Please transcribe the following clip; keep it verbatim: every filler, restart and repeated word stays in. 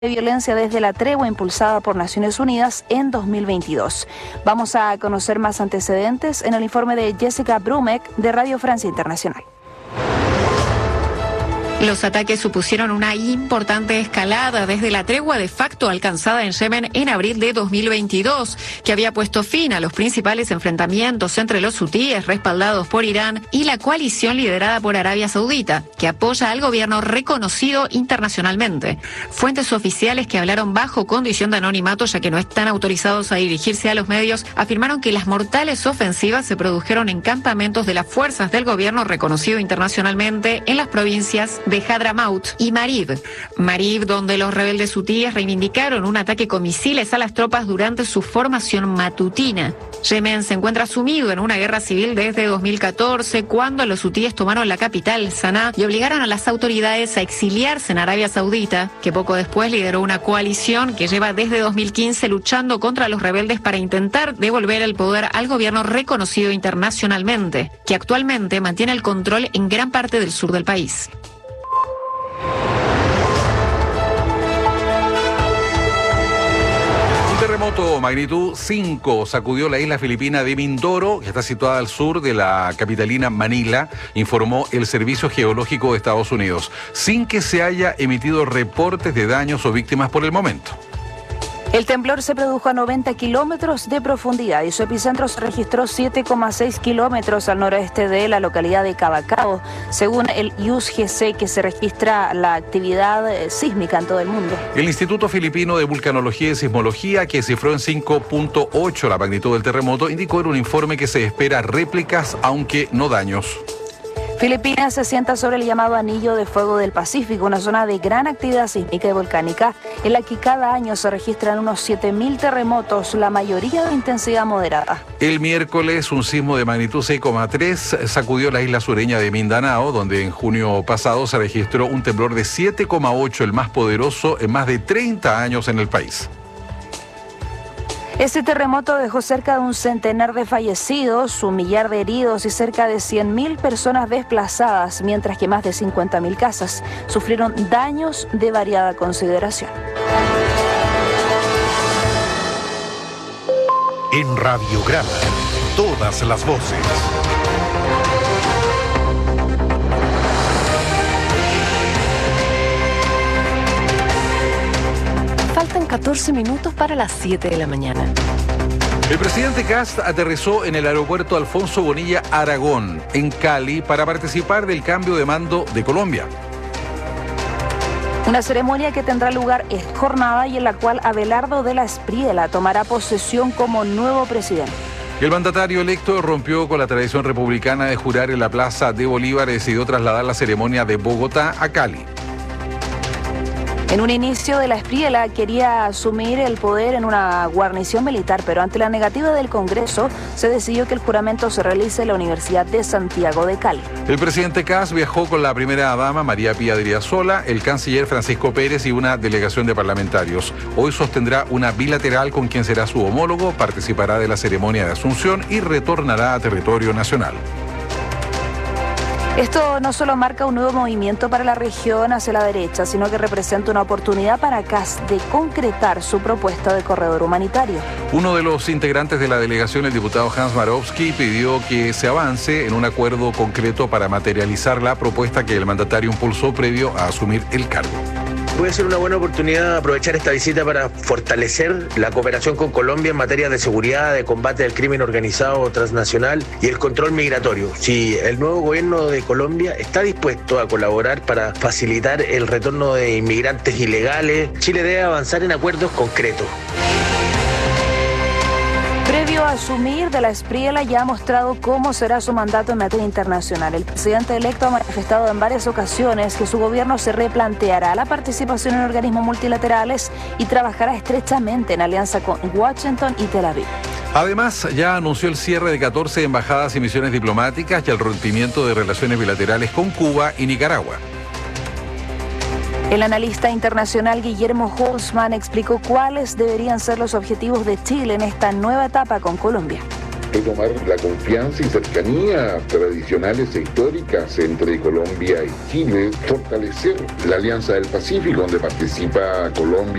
de violencia desde la tregua impulsada por Naciones Unidas en dos mil veintidós. Vamos a conocer más antecedentes en el informe de Jessica Brumek de Radio Francia Internacional. Los ataques supusieron una importante escalada desde la tregua de facto alcanzada en Yemen en abril de dos mil veintidós, que había puesto fin a los principales enfrentamientos entre los hutíes respaldados por Irán y la coalición liderada por Arabia Saudita, que apoya al gobierno reconocido internacionalmente. Fuentes oficiales que hablaron bajo condición de anonimato, ya que no están autorizados a dirigirse a los medios, afirmaron que las mortales ofensivas se produjeron en campamentos de las fuerzas del gobierno reconocido internacionalmente en las provincias de Hadramaut y Marib. Marib, donde los rebeldes hutíes reivindicaron un ataque con misiles a las tropas durante su formación matutina. Yemen se encuentra sumido en una guerra civil desde dos mil catorce, cuando los hutíes tomaron la capital, Sanaa, y obligaron a las autoridades a exiliarse en Arabia Saudita, que poco después lideró una coalición que lleva desde dos mil quince luchando contra los rebeldes para intentar devolver el poder al gobierno reconocido internacionalmente, que actualmente mantiene el control en gran parte del sur del país. Terremoto magnitud cinco sacudió la isla filipina de Mindoro, que está situada al sur de la capitalina Manila, informó el Servicio Geológico de Estados Unidos, sin que se haya emitido reportes de daños o víctimas por el momento. El temblor se produjo a noventa kilómetros de profundidad y su epicentro se registró siete coma seis kilómetros al noroeste de la localidad de Cabacao, según el I U S G C, que se registra la actividad sísmica en todo el mundo. El Instituto Filipino de Vulcanología y Sismología, que cifró en cinco punto ocho la magnitud del terremoto, indicó en un informe que se espera réplicas, aunque no daños. Filipinas se asienta sobre el llamado Anillo de Fuego del Pacífico, una zona de gran actividad sísmica y volcánica, en la que cada año se registran unos siete mil terremotos, la mayoría de intensidad moderada. El miércoles, un sismo de magnitud seis coma tres sacudió la isla sureña de Mindanao, donde en junio pasado se registró un temblor de siete coma ocho, el más poderoso en más de treinta años en el país. Este terremoto dejó cerca de un centenar de fallecidos, un millar de heridos y cerca de cien mil personas desplazadas, mientras que más de cincuenta mil casas sufrieron daños de variada consideración. En Radiograma, todas las voces. Faltan catorce minutos para las siete de la mañana. El presidente Kast aterrizó en el aeropuerto Alfonso Bonilla Aragón, en Cali, para participar del cambio de mando de Colombia. Una ceremonia que tendrá lugar esta jornada y en la cual Abelardo de la Espriella tomará posesión como nuevo presidente. El mandatario electo rompió con la tradición republicana de jurar en la Plaza de Bolívar y decidió trasladar la ceremonia de Bogotá a Cali. En un inicio, de la Espriella quería asumir el poder en una guarnición militar, pero ante la negativa del Congreso, se decidió que el juramento se realice en la Universidad de Santiago de Cali. El presidente Kast viajó con la primera dama, María Pía Adriasola, el canciller Francisco Pérez y una delegación de parlamentarios. Hoy sostendrá una bilateral con quien será su homólogo, participará de la ceremonia de asunción y retornará a territorio nacional. Esto no solo marca un nuevo movimiento para la región hacia la derecha, sino que representa una oportunidad para Kast de concretar su propuesta de corredor humanitario. Uno de los integrantes de la delegación, el diputado Hans Marowski, pidió que se avance en un acuerdo concreto para materializar la propuesta que el mandatario impulsó previo a asumir el cargo. Puede ser una buena oportunidad aprovechar esta visita para fortalecer la cooperación con Colombia en materia de seguridad, de combate al crimen organizado transnacional y el control migratorio. Si el nuevo gobierno de Colombia está dispuesto a colaborar para facilitar el retorno de inmigrantes ilegales, Chile debe avanzar en acuerdos concretos. Previo a asumir, de la Espriella ya ha mostrado cómo será su mandato en materia internacional. El presidente electo ha manifestado en varias ocasiones que su gobierno se replanteará la participación en organismos multilaterales y trabajará estrechamente en alianza con Washington y Tel Aviv. Además, ya anunció el cierre de catorce embajadas y misiones diplomáticas y el rompimiento de relaciones bilaterales con Cuba y Nicaragua. El analista internacional Guillermo Holzman explicó cuáles deberían ser los objetivos de Chile en esta nueva etapa con Colombia. retomar la confianza y cercanía tradicionales e históricas entre Colombia y Chile, fortalecer la Alianza del Pacífico, donde participa Colombia